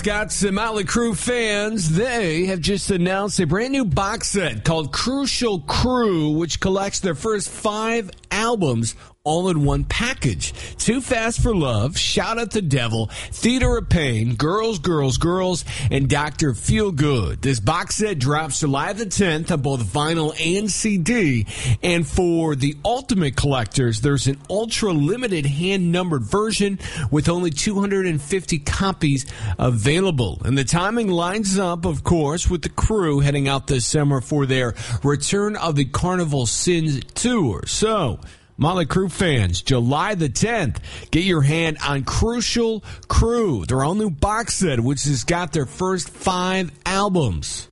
Got some Motley Crue fans. They have just announced a brand new box set called Crucial Crew, which collects their first 5 albums all in one package. Too Fast for Love, Shout at the Devil, Theater of Pain, Girls, Girls, Girls, and Dr. Feelgood. This box set drops July the 10th on both vinyl and CD. And for the ultimate collectors, there's an ultra-limited hand-numbered version with only 250 copies available. And the timing lines up, of course, with the Crew heading out this summer for their Return of the Carnival Sins tour. So, Motley Crue fans, July the 10th, get your hand on Crucial Crew, their all new box set, which has got their first 5 albums.